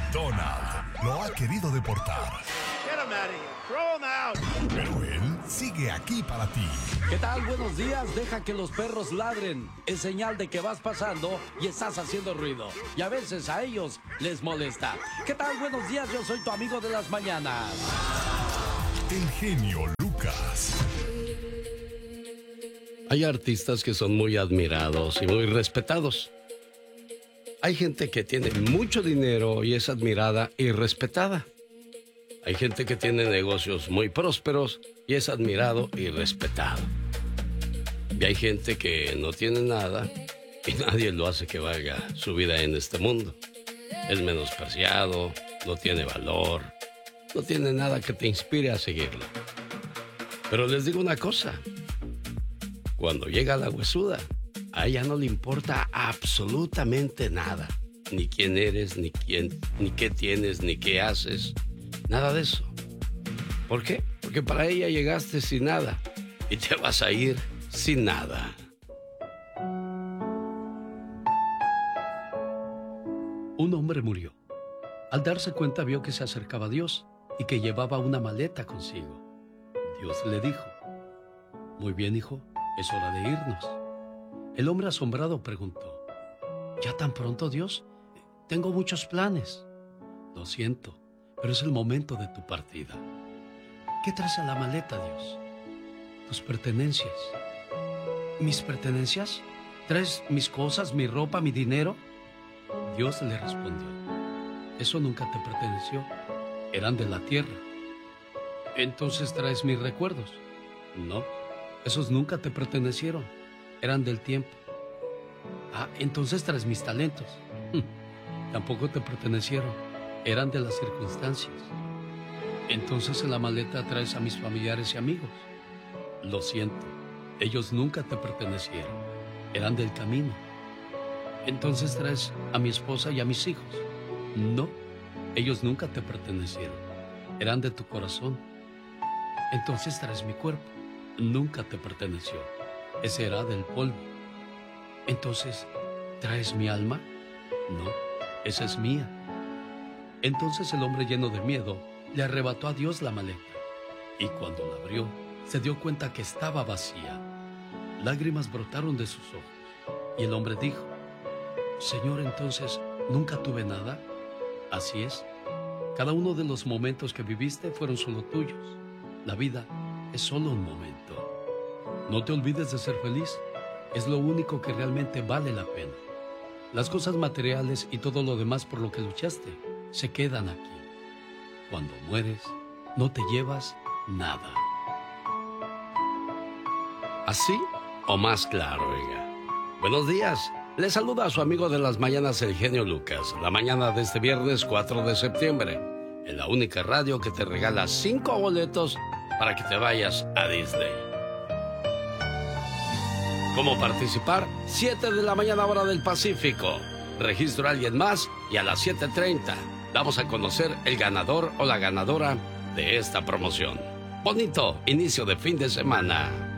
Donald lo ha querido deportar. Pero él sigue aquí para ti. ¿Qué tal? Buenos días. Deja que los perros ladren. Es señal de que vas pasando y estás haciendo ruido. Y a veces a ellos les molesta. ¿Qué tal? Buenos días. Yo soy tu amigo de las mañanas. El genio Lucas. Hay artistas que son muy admirados y muy respetados. Hay gente que tiene mucho dinero y es admirada y respetada. Hay gente que tiene negocios muy prósperos y es admirado y respetado. Y hay gente que no tiene nada y nadie lo hace que valga su vida en este mundo. Es menospreciado, no tiene valor, no tiene nada que te inspire a seguirlo. Pero les digo una cosa, cuando llega la huesuda, a ella no le importa absolutamente nada. Ni quién eres, ni qué tienes, ni qué haces. Nada de eso. ¿Por qué? Porque para ella llegaste sin nada y te vas a ir sin nada. Un hombre murió. Al darse cuenta vio que se acercaba a Dios y que llevaba una maleta consigo. Dios le dijo: muy bien, hijo, es hora de irnos. El hombre asombrado preguntó: ¿ya tan pronto, Dios? Tengo muchos planes. Lo siento, pero es el momento de tu partida. ¿Qué traes en la maleta, Dios? Tus pertenencias. ¿Mis pertenencias? ¿Traes mis cosas, mi ropa, mi dinero? Dios le respondió: eso nunca te perteneció. Eran de la tierra. ¿Entonces traes mis recuerdos? No, esos nunca te pertenecieron. Eran del tiempo. Ah, entonces traes mis talentos. Tampoco te pertenecieron. Eran de las circunstancias. Entonces en la maleta traes a mis familiares y amigos. Lo siento, ellos nunca te pertenecieron. Eran del camino. Entonces traes a mi esposa y a mis hijos. No, ellos nunca te pertenecieron. Eran de tu corazón. Entonces traes mi cuerpo. Nunca te perteneció. Ese era del polvo. Entonces, ¿traes mi alma? No, esa es mía. Entonces el hombre, lleno de miedo, le arrebató a Dios la maleta. Y cuando la abrió, se dio cuenta que estaba vacía. Lágrimas brotaron de sus ojos. Y el hombre dijo: Señor, entonces, ¿nunca tuve nada? Así es. Cada uno de los momentos que viviste fueron solo tuyos. La vida es solo un momento. No te olvides de ser feliz. Es lo único que realmente vale la pena. Las cosas materiales y todo lo demás por lo que luchaste se quedan aquí. Cuando mueres, no te llevas nada. ¿Así o más claro, oiga? Buenos días. Les saluda a su amigo de las mañanas, el genio Lucas. La mañana de este viernes 4 de septiembre. En la única radio que te regala 5 boletos para que te vayas a Disney. ¿Cómo participar? 7 de la mañana, hora del Pacífico. Registro a alguien más y a las 7:30 vamos a conocer el ganador o la ganadora de esta promoción. Bonito inicio de fin de semana.